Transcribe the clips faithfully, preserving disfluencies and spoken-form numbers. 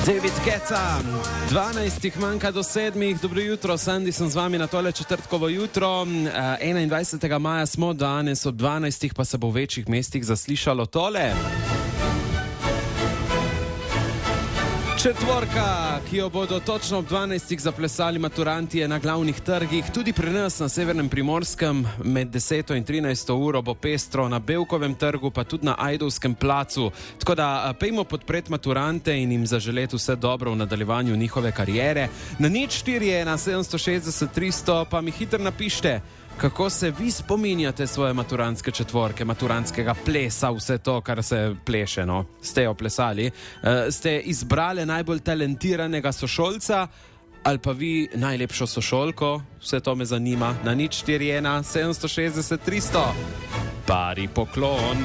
David Guetta, dvanajst manjka do sedmih, dobro jutro, Sandy sem z vami na tole četrtkovo jutro, enaindvajsetega maja smo, danes ob dvanajstih pa se bo v večjih mestih zaslišalo tole. Četvorka, ki jo bodo točno ob dvanajstih zaplesali maturanti na glavnih trgih, tudi pri nas na severnem Primorskem, med deseto in trinajsto uro bo pestro na Bevkovem trgu, pa tudi na Ajdovskem placu. Tako da pejmo podpreti maturante in jim zaželeti vse dobro v nadaljevanju njihove kariere. Na nič štiri ena sedemsto šestdeset tristo pa mi hitro napište, kako se vi spominjate svoje maturantske četvorke, maturantskega plesa, vse to, kar se pleše, no? Ste jo plesali? E, ste izbrali najbolj talentiranega sošolca ali pa vi najlepšo sošolko? Vse to me zanima. Na nič štiri ena sedemsto šestdeset tristo. Pari poklon.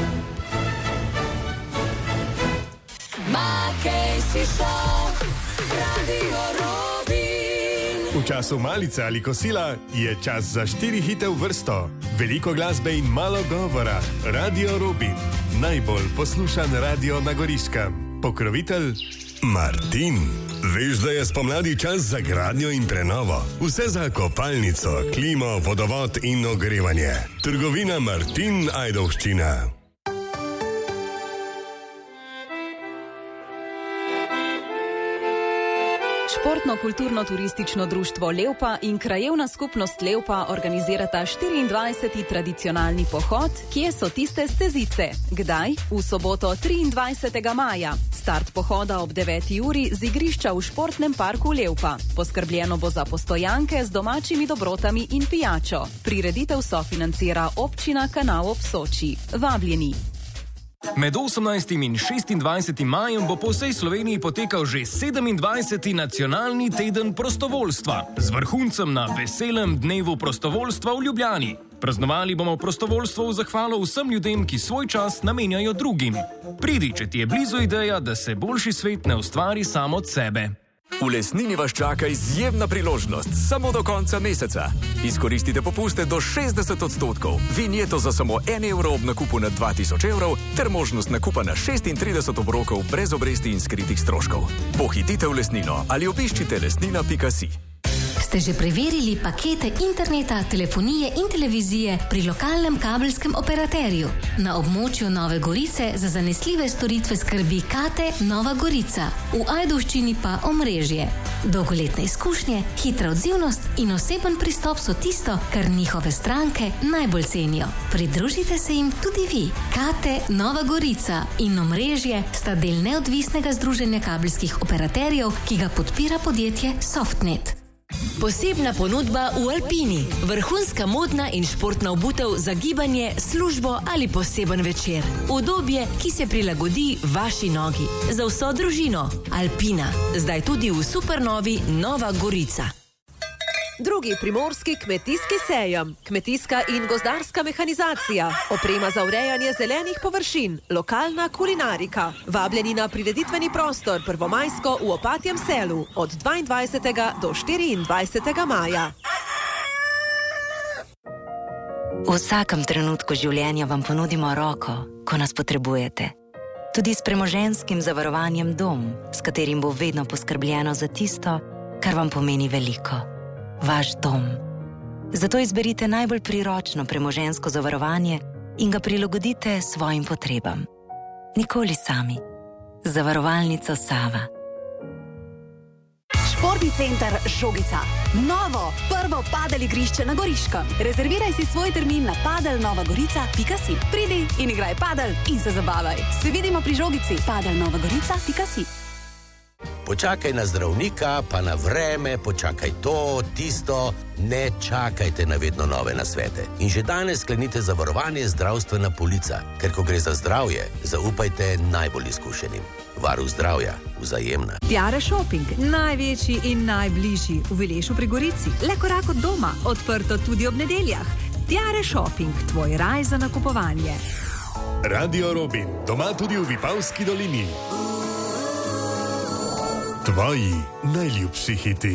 Makej si šel, Radio Robin. V času malice ali kosila je čas za štiri hite v vrsto. Veliko glasbe in malo govora. Radio Robin. Najbolj poslušan radio na Goriškem. Pokrovitelj Martin. Veš, da je spomladi čas za gradnjo in prenovo. Vse za kopalnico, klimo, vodovod in ogrevanje. Trgovina Martin Ajdovščina. Športno-kulturno-turistično društvo Levpa in krajevna skupnost Levpa organizirata štiriindvajseti tradicionalni pohod, Kje so tiste stezice? Kdaj? V soboto triindvajsetega maja. Start pohoda ob deveti uri z igrišča v športnem parku Levpa. Poskrbljeno bo za postojanke z domačimi dobrotami in pijačo. Prireditev sofinancira občina Kanal ob Soči. Vabljeni. Med osemnajstim in šestindvajsetim majem bo po vsej Sloveniji potekal že sedemindvajseti nacionalni teden prostovoljstva z vrhuncem na veselem dnevu prostovoljstva v Ljubljani. Praznovali bomo prostovoljstvo v zahvalo vsem ljudem, ki svoj čas namenjajo drugim. Pridi, če ti je blizu ideja, da se boljši svet ne ustvari sam od sebe. V Lesnini vas čaka izjemna priložnost samo do konca meseca. Izkoristite popuste do šestdeset odstotkov, vinjeto za samo en evro ob nakupu na dva tisoč evrov ter možnost nakupa na šestintrideset obrokov brez obresti in skritih stroškov. Pohitite v Lesnino ali obiščite lesnina pika si. Ste že preverili pakete interneta, telefonije in televizije pri lokalnem kabelskem operaterju? Na območju Nove Gorice za zanesljive storitve skrbi Kate Nova Gorica, v Ajdovščini pa omrežje. Dolgoletne izkušnje, hitra odzivnost in oseben pristop so tisto, kar njihove stranke najbolj cenijo. Pridružite se jim tudi vi. Kate Nova Gorica in omrežje sta del neodvisnega združenja kabelskih operaterjev, ki ga podpira podjetje Softnet. Posebna ponudba v Alpini. Vrhunska modna in športna obutev za gibanje, službo ali poseben večer. Udobje, ki se prilagodi vaši nogi. Za vso družino. Alpina. Zdaj tudi v supernovi Nova Gorica. Drugi primorski kmetijski sejem, kmetijska in gozdarska mehanizacija, oprema za urejanje zelenih površin, lokalna kulinarika. Vabljeni na prireditveni prostor Prvomajsko v Opatjem selu od dvaindvajsetega do štiriindvajsetega maja. V vsakem trenutku življenja vam ponudimo roko, ko nas potrebujete. Tudi s premoženjskim zavarovanjem Dom, s katerim bo vedno poskrbljeno za tisto, kar vam pomeni veliko. Vaš dom. Zato izberite najbolj priročno premoženjsko zavarovanje in ga prilagodite svojim potrebam. Nikoli sami. Zavarovalnica Sava. Športni center Žogica. Novo, prvo padel igrišče na Goriškem. Rezerviraj si svoj termin na padel nova gorica pika si. Pridi in igraj padel in se zabavaj. Se vidimo pri Žogici. padel nova gorica pika si. Počakaj na zdravnika, pa na vreme, počakaj to, tisto, ne čakajte na vedno nove nasvete. In že danes sklenite zavarovanje zdravstvena polica, ker ko gre za zdravje, zaupajte najbolj izkušenim. Varuh zdravja, Vzajemna. Tiare Shopping, največji in najbližji v Vilešu pri Gorici, le korak od doma, odprto tudi ob nedeljah. Tiare Shopping, tvoj raj za nakupovanje. Radio Robin, doma tudi v Vipavski dolini. Tvoji najljubši hiti.